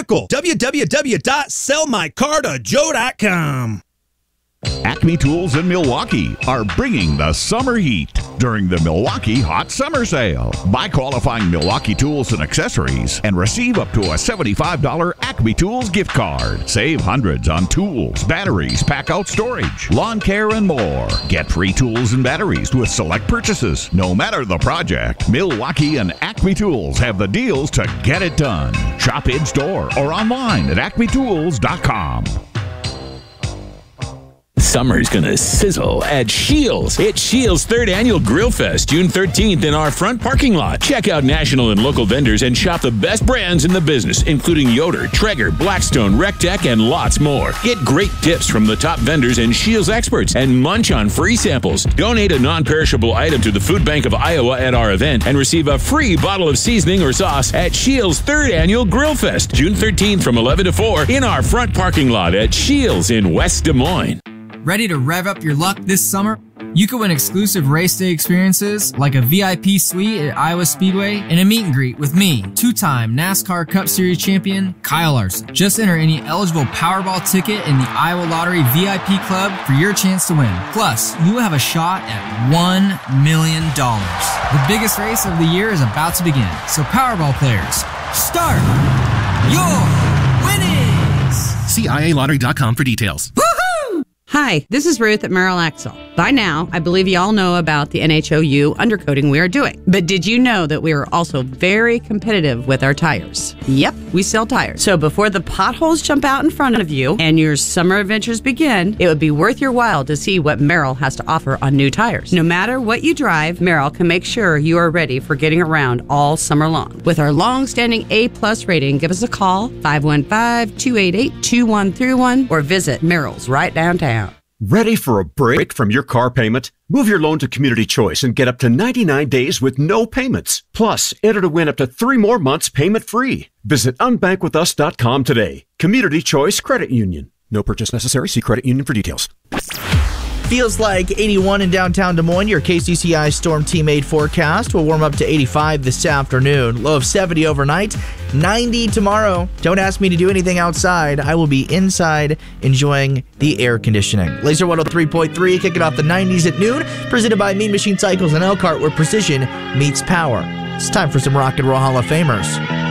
vehicle. www.sellmycartojoe.com. Acme Tools in Milwaukee are bringing the summer heat during the Milwaukee Hot Summer Sale. Buy qualifying Milwaukee tools and accessories and receive up to a $75 Acme Tools gift card. Save hundreds on tools, batteries, pack-out storage, lawn care, and more. Get free tools and batteries with select purchases. No matter the project, Milwaukee and Acme Tools have the deals to get it done. Shop in-store or online at acmetools.com. Summer's gonna sizzle at Shields. It's Shields' 3rd Annual Grill Fest, June 13th in our front parking lot. Check out national and local vendors and shop the best brands in the business, including Yoder, Traeger, Blackstone, Rectech, and lots more. Get great tips from the top vendors and Shields experts and munch on free samples. Donate a non-perishable item to the Food Bank of Iowa at our event and receive a free bottle of seasoning or sauce at Shields' 3rd Annual Grill Fest, June 13th from 11 to 4 in our front parking lot at Shields in West Des Moines. Ready to rev up your luck this summer? You can win exclusive race day experiences like a VIP suite at Iowa Speedway and a meet and greet with me, 2-time NASCAR Cup Series champion Kyle Larson. Just enter any eligible Powerball ticket in the Iowa Lottery VIP Club for your chance to win. Plus, you will have a shot at $1 million. The biggest race of the year is about to begin, so Powerball players, start your winnings! See IALottery.com for details. Hi, this is Ruth at Merrill Axle. By now, I believe you all know about the NHOU undercoating we are doing. But did you know that we are also very competitive with our tires? Yep, we sell tires. So before the potholes jump out in front of you and your summer adventures begin, it would be worth your while to see what Merrill has to offer on new tires. No matter what you drive, Merrill can make sure you are ready for getting around all summer long. With our long-standing A-plus rating, give us a call, 515-288-2131, or visit Merrill's right downtown. Ready for a break from your car payment? Move your loan to Community Choice and get up to 99 days with no payments. Plus, enter to win up to 3 more months payment-free. Visit unbankwithus.com today. Community Choice Credit Union. No purchase necessary. See credit union for details. Feels like 81 in downtown Des Moines. Your KCCI Storm Team 8 forecast will warm up to 85 this afternoon. Low of 70 overnight, 90 tomorrow. Don't ask me to do anything outside. I will be inside enjoying the air conditioning. Laser 103.3 kicking off the 90s at noon. Presented by Mean Machine Cycles and Elkhart, where precision meets power. It's time for some Rock and Roll Hall of Famers.